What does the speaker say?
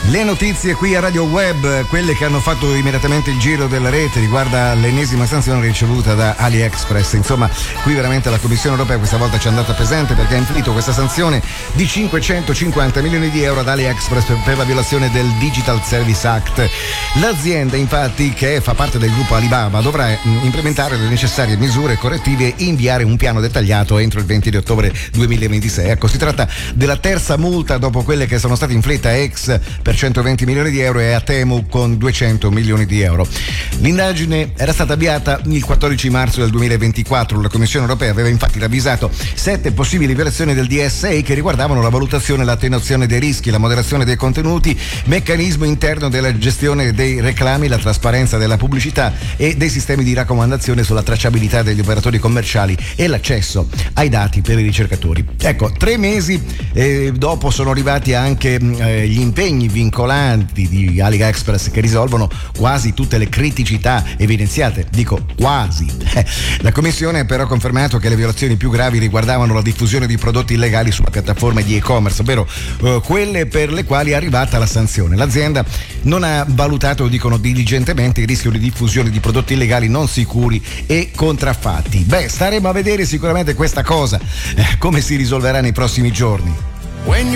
Le notizie qui a Radio Web, quelle che hanno fatto immediatamente il giro della rete, riguarda l'ennesima sanzione ricevuta da AliExpress. Insomma, qui veramente la Commissione europea questa volta ci è andata pesante, perché ha inflitto questa sanzione di 550 milioni di euro ad AliExpress per la violazione del Digital Service Act. L'azienda, infatti, che fa parte del gruppo Alibaba, dovrà implementare le necessarie misure correttive e inviare un piano dettagliato entro il 20 di ottobre 2026. Ecco, si tratta della terza multa dopo quelle che sono state inflitte a X per 120 milioni di euro e a Temu con 200 milioni di euro. L'indagine era stata avviata il 14 marzo del 2024. La Commissione europea aveva infatti ravvisato 7 possibili violazioni del DSA che riguardavano la valutazione e l'attenuazione dei rischi, la moderazione dei contenuti, meccanismo interno della gestione dei reclami, la trasparenza della pubblicità e dei sistemi di raccomandazione sulla tracciabilità degli operatori commerciali e l'accesso ai dati per i ricercatori. Ecco, 3 mesi dopo sono arrivati anche gli impegni vincolanti di AliExpress che risolvono quasi tutte le criticità evidenziate, dico quasi. La Commissione ha però confermato che le violazioni più gravi riguardavano la diffusione di prodotti illegali sulla piattaforma di e-commerce, ovvero quelle per le quali è arrivata la sanzione. L'azienda non ha valutato, dicono diligentemente, il rischio di diffusione di prodotti illegali non sicuri e contraffatti. Staremo a vedere sicuramente questa cosa come si risolverà nei prossimi giorni.